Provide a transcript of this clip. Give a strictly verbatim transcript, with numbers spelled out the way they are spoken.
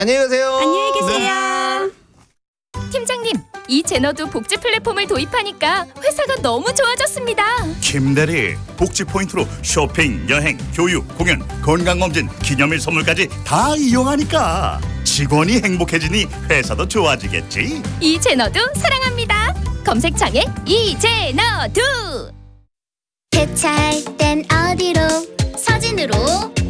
안녕히 가세요. 안녕히 계세요. 팀장님, 이 제너도 복지 플랫폼을 도입하니까 회사가 너무 좋아졌습니다. 김대리, 복지 포인트로 쇼핑, 여행, 교육, 공연, 건강검진, 기념일 선물까지 다 이용하니까 직원이 행복해지니 회사도 좋아지겠지. 이 제너도 사랑합니다. 검색창에 이 제너도. 대차할 땐 어디로? 서진으로.